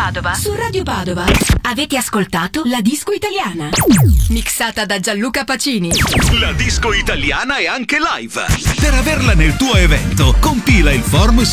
Padova. Su Radio Padova avete ascoltato La Disco Italiana, mixata da Gianluca Pacini. La disco italiana è anche live. Per averla nel tuo evento, compila il form